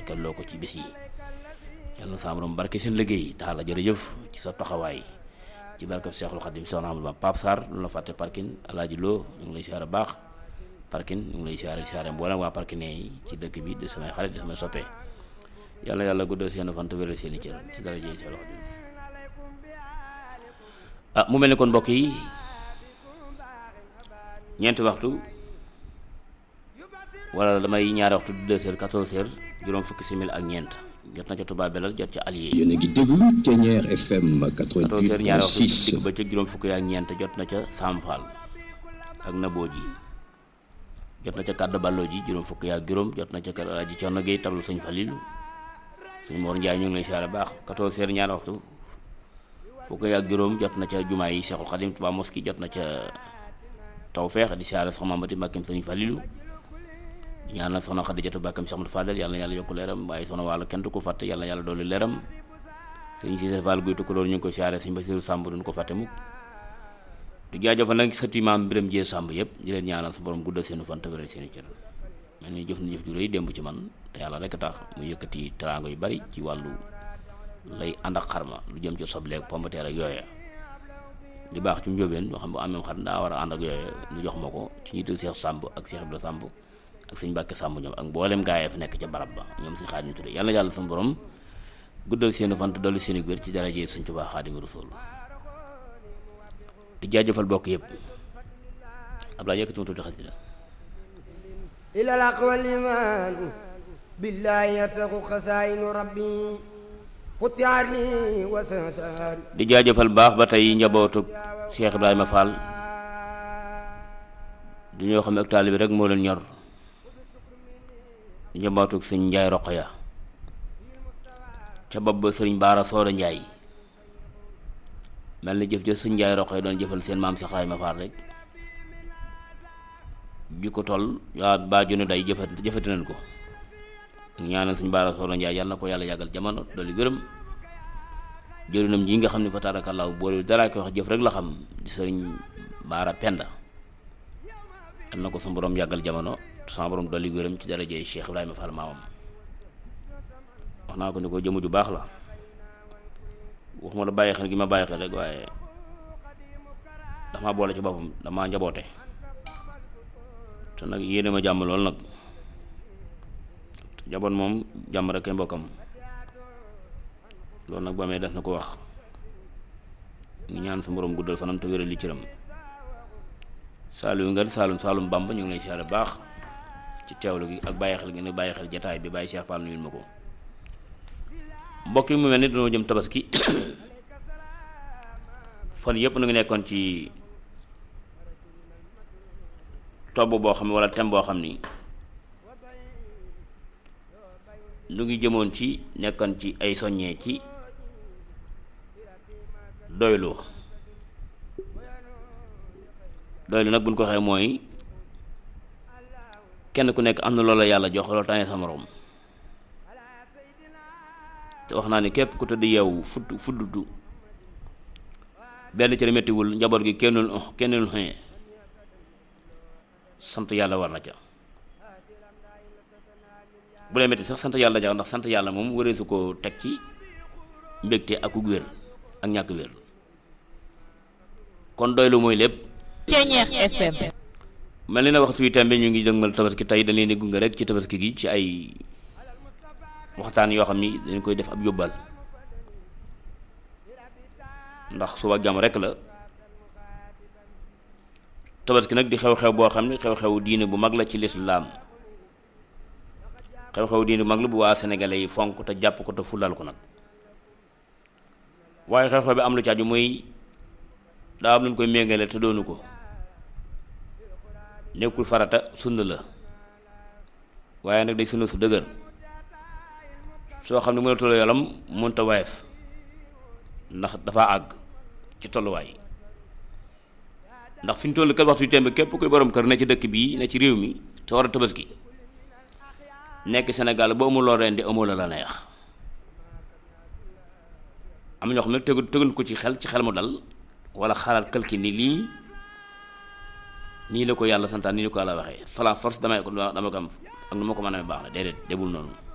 barkeel loo ko ci bis yi yàlla na sa borom barke seen liggéey taala jërëjëf ci sa taxawaay ci barkeb Seexul Xadim Seex Ahmadu Bamba. Pape Sarr lu la fàtte parkin Alaaji Lo ñu ngi lay siyaare baax parkin ñu ngi lay siyaare mboolem waa parkin yi ci dëkk bi di samay xarit di samay soppee yàlla guddal seen fan te wéral seen i cër ci dara jëy Seexul Xadim. Mu mel ni kon mbokk yi ñeenti waxtu wala damay ñaari waxtu 2h 14h juróom fukki simili ak ñeent jot na ca Touba Belal jot ca Allié. yéen a ngi déglu Thiéniere FM 88.6 ñaari waxtu digg ba ca juróom fukki ak ñeent jot na ca Sam Fall ak Naboo ji jot na ca Kàdd Ballo ji juróom fukki ak juróom jot na ca kër Alaaji Cerno Gueye tablu sëñ Falilu sëñ Mor Ndiaye ñu ngi lay siyaare baax 14h ñaari waxtu fukki ak juróom jot na ca jumaa yi Seexul Xadim Touba Mosquée jot na ca Tawfeex di siyaare soxna Mati Mbàkkeem sëñ Falilu ñaanal soxna Xadijatu Mbàkkeem Seex Ahmadu Fadal yàlla na yàlla yokku leeram waaye soxna wàllu kenn du ko fàtte yàlla na yàlla doolu leeram sëñ Cissé Fall guy tukkuloor ñu ngi koy siyaare sëñ Basiru Sàmb duñ ko fàtte mukk di jaajëfal nag sëti maam Biram Jee Sàmb yëpp di leen ñaanal su borom guddal seenu fan te wéral seeni cër mel ni jëf na jëf ju rëy démb ci man te yàlla rekk tax mu yëkkati teraanga yu bari ci wàllu lay ànd ak xarma lu jëm ci sobleek pombateer ak yooya li baax ci njóobeen ñoo xam bu amee xar daa war a ànd ak yooya ñu jox ma ko ci njiitul Seex Sàmb ak Seex Ibra Sàmb ak sëñ Mbàkke Sàmb ñoom ak mboolem gaayee fi nekk ca barab ba ñoom si xaaj ñu tudde yàlla yàlla suñu borom guddal seeni fan te dolli seeni wér ci daraje sëñ Tuubaa Xaadimu Rasuul di jaajëfal bokk yëpp Abdoulaye yëkkati ma tuuti xasida ila al aqwal iman billahi yartaqu xasainu rabbi xutiarni wa satar di jaajëfal baax ba tey njabootu Cheikh Ibrahima Fall di ñoo xam ne ak taalibe rek moo leen ñor njabootu sëñ Njaay Roqaya ca bopp ba sëriñ Baara Soora Njaay mel ni jëf jëf sëñ Njaay Roqaya doon jëfal seen maam Cheikh Ibrahima Fall rek ju ko toll waa baa junu day jëfati nañ ko ñaanal sëñ Baara Soora Njaay yàlla na ko yàlla yàggal jamono dolli gërëm jërinam ji nga xam ne fa tarakallaahu boole dara ko wax jëf rek la xam di sëriñ Baara Penda yàlla na ko suñu borom yàggal jamono sama borom dolli gërëm ci darajey Cheikh Ibrahima Fall maamam wax naa ko ni ko jëmu ju baax la waxuma la bàyyi xel gi ma bàyyi xel rek waaye dama boole ci boppam dama njaboote te nag yéene ma jàmm lool nag jaboot moom jàmm rek ay mbokkam loolu nag ba amee def na ko wax ñu ñaan sa borom guddal fanam te wéral li cëram Saliou Ngal Saalum Bamba ñu ngi lay siyaare baax ci teewlu gi ak bàyyi xel gi nag bàyyi xel jataay bi bàyyi Cheikh Fall nuyul ma ko mbokk yi mu mel ni dañoo jëm tabaski fan yëpp nu ngi nekkoon ci tobb boo xam ne wala thème boo xam ni nu ngi jëmoon ci nekkoon ci ay soññee ci doylu nag buñ ko waxee mooy kenn ku nekk am na loola yàlla jox loolu tane sa moroom te wax naa ni képp ku tëdd yeewu fuddutu benn ci la mettiwul njaboot gi kennul xëye sant yàlla war na ca bu lay metti sax sant yàlla jax ndax sant yàlla moom wëree su ko teg ci mbégte ak ug wér ak ñàkk wér kon doylu mooy lépp. Thiéniere FM. mel ni na waxtu wi tembe ñu ngi dëgmal tabaski tey dañ leen di gunge rek ci tabaski gi ci ay waxtaan yoo xam ni dañ koy def ab yóbbal ndax suba jàmm rek la tabaski nag di xew-xew boo xam ne xew-xew diine bu mag la ci lislaam xew-xew diine bu mag la bu waa sénégalais yi fonk te jàpp ko te fulal ko nag waaye xew-xew bi am lu caaju muy daa am luñ koy méngale te doonu ko nekkul farata sunna la waaye nag day sunna su dëgër soo xam ne mën a tollu yolam mënta woyof ndax dafa àgg ci tolluwaay ndax fi ñu toll kat waxtu yu tembe képp kuy borom kër ne ci dëkk bii ne ci réew mi te war a tabaski nekk Sénégal ba amul loo rendi amoo la neex am ñoo xam ne teguñ ko ci xel mu dal wala xaaral kalki ni lii nii la ko yàlla santaan nii la ko yàlla waxee fala force dama ko am ak nu ma ko mën a baax na déedéet débul noonu